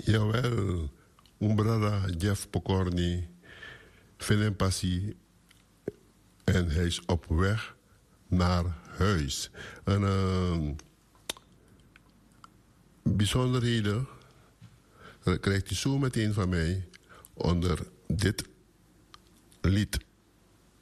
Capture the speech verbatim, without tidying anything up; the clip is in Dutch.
Jawel, Umbrada Jeff Pokorny, Philip Passie. En hij is op weg naar huis. En uh, bijzonderheden krijgt u zo meteen van mij onder dit lied.